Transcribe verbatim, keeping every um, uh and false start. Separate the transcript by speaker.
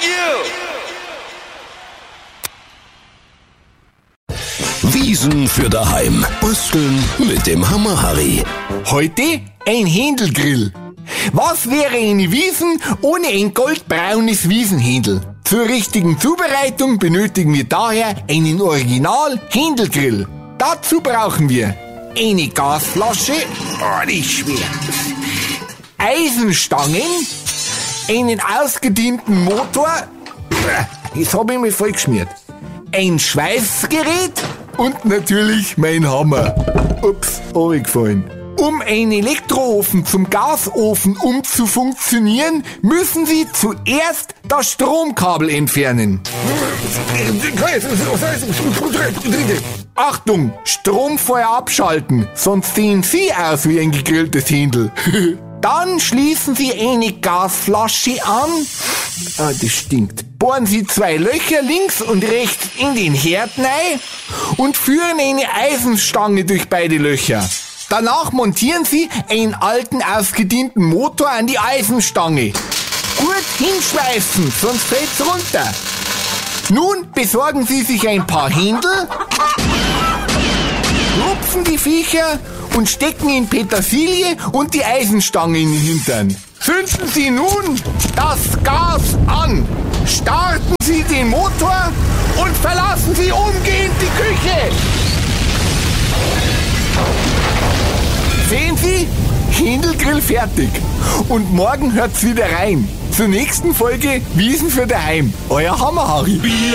Speaker 1: Wiesen für daheim. Basteln mit dem Hammer Harry.
Speaker 2: Heute ein Händelgrill. Was wäre eine Wiesen ohne ein goldbraunes Wiesenhändel? Zur richtigen Zubereitung benötigen wir daher einen Original-Händelgrill. Dazu brauchen wir eine Gasflasche, oh, die ist schwer, Eisenstangen, einen ausgedienten Motor, das habe ich mir voll geschmiert, ein Schweißgerät und natürlich mein Hammer. Ups, runtergefallen. Um einen Elektroofen zum Gasofen umzufunktionieren, müssen Sie zuerst das Stromkabel entfernen. Achtung, Stromfeuer abschalten, sonst sehen Sie aus wie ein gegrilltes Händel. Dann schließen Sie eine Gasflasche an. Ah, das stinkt. Bohren Sie zwei Löcher links und rechts in den Herd rein und führen eine Eisenstange durch beide Löcher. Danach montieren Sie einen alten, ausgedienten Motor an die Eisenstange. Gut hinschweißen, sonst fällt's runter. Nun besorgen Sie sich ein paar Händel, rupfen die Viecher und stecken in Petersilie und die Eisenstange in den Hintern. Zünden Sie nun das Gas an. Starten Sie den Motor und verlassen Sie umgehend die Küche. Sehen Sie? Händelgrill fertig. Und morgen hört's wieder rein. Zur nächsten Folge Wiesen für daheim. Euer Hammer Harry.